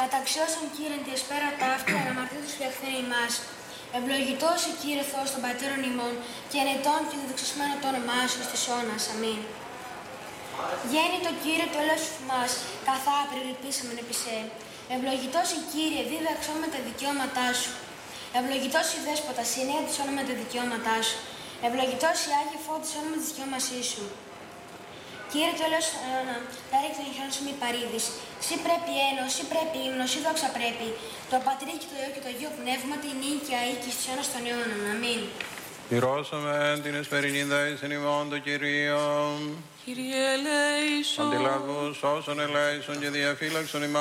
Καταξιώσον Κύριε τη εσπέρα ταύτη, αναμαρτήτως φυλαχθέν ημάς. Ευλογητός η Κύριε Θεός των Πατέρων ημών και ενετών και διδοξασμένο το όνομά σου εις της αιώνας. Αμήν. Γέννη το Κύριε το έλεος μας, καθά απειρελπίσαμεν επί σε. Ευλογητός η Κύριε, δίδαξό με τα δικαιώματά σου. Ευλογητός η Δέσποτα, συνέα της όνομα τα δικαιώματά σου. Ευλογητός η Άγιε Φώτης, όνομα της δικαιώμασή σου. Κύριε το έλεος στον αιώνα, τα ρίχνει των χειρών σου μη παρήδης. Σύ πρέπει ένος, σύ πρέπει ύμνος, σύ δόξα πρέπει. Το Πατρί και το Υιό και το Αγίο Πνεύμα, την νίκαια οίκη στους αιώνας των αιώνων. Αμήν. Πυρώσαμε την εσπερινή δέησιν ημών το Κυρίο. Κύριε ελέησον. Αντιλαβούς όσων ελέησον και διαφύλαξον ημάς.